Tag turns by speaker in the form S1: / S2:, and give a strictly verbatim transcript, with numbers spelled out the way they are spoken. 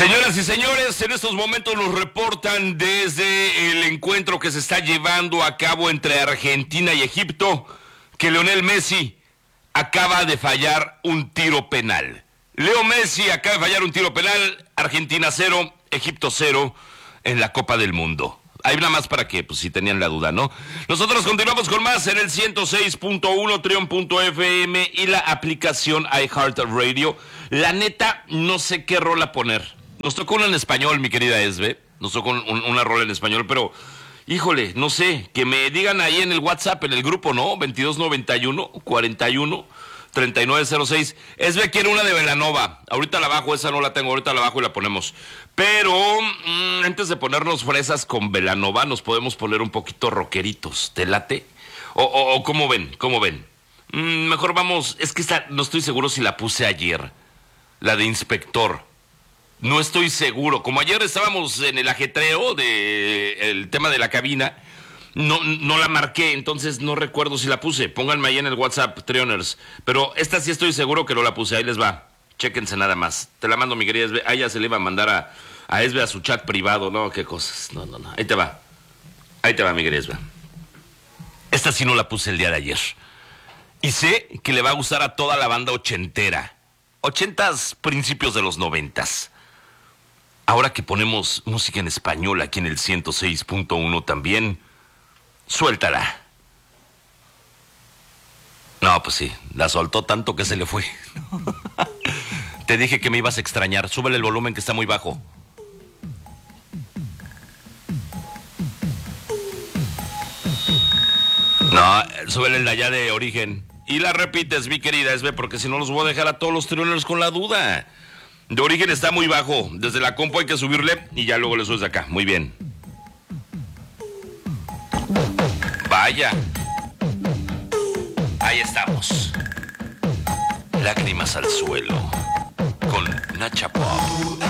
S1: Señoras y señores, en estos momentos nos reportan desde el encuentro que se está llevando a cabo entre Argentina y Egipto que Lionel Messi acaba de fallar un tiro penal. Leo Messi acaba de fallar un tiro penal, Argentina cero, Egipto cero en la Copa del Mundo. Hay nada más para que, pues si tenían la duda, ¿no? Nosotros continuamos con más en el ciento seis punto uno, Trion punto F M y la aplicación iHeartRadio. La neta, no sé qué rola poner. Nos tocó una en español, mi querida Esbe. Nos tocó un, una rola en español, pero, híjole, no sé. Que me digan ahí en el WhatsApp, en el grupo, ¿no? veintidós noventa y uno, cuarenta y uno, treinta y nueve cero seis. Esbe quiere una de Belanova. Ahorita la bajo, esa no la tengo. Ahorita la bajo y la ponemos. Pero, mmm, antes de ponernos fresas con Belanova, nos podemos poner un poquito rockeritos. ¿Te late? O, o, o ¿cómo ven? ¿Cómo ven? Mm, mejor vamos... Es que esta, no estoy seguro si la puse ayer. La de Inspector. No estoy seguro. Como ayer estábamos en el ajetreo del tema de la cabina, no, no la marqué, entonces no recuerdo si la puse. Pónganme ahí en el WhatsApp, Trioners. Pero esta sí estoy seguro que no la puse. Ahí les va. Chéquense nada más. Te la mando, mi querida Esbe. A ella se le iba a mandar a, a Esbe a su chat privado. No, qué cosas. No, no, no. Ahí te va. Ahí te va, mi querida Esbe. Esta sí no la puse el día de ayer. Y sé que le va a gustar a toda la banda ochentera. Ochentas, principios de los noventas. Ahora que ponemos música en español aquí en el ciento seis punto uno también, suéltala. No, pues sí, la soltó tanto que se le fue. Te dije que me ibas a extrañar. Súbele el volumen que está muy bajo. No, súbele el de allá de origen. Y la repites, mi querida Esbe, porque si no los voy a dejar a todos los trioners con la duda. De origen está muy bajo. Desde la compu hay que subirle y ya luego le subes de acá. Muy bien. Vaya. Ahí estamos. Lágrimas al suelo. Con Nacha Pop.